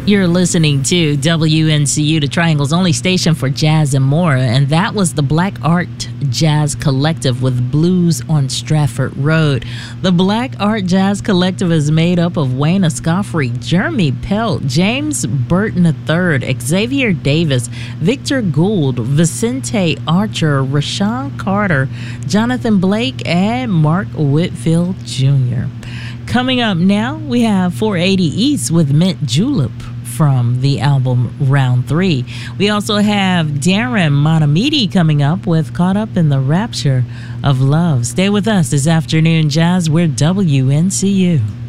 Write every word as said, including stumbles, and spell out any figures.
You're listening to W N C U, the Triangle's only station for jazz and more, and that was the Black Art Jazz Collective with Blues on Stratford Road. The Black Art Jazz Collective is made up of Wayne Escoffrey, Jeremy Pelt, James Burton the third, Xavier Davis, Victor Gould, Vicente Archer, Rashawn Carter, Jonathan Blake, and Mark Whitfield Junior Coming up now, we have four eighty East with Mint Julep from the album Round three. We also have Darren Monamidi coming up with Caught Up in the Rapture of Love. Stay with us this afternoon, Jazz. We're W N C U.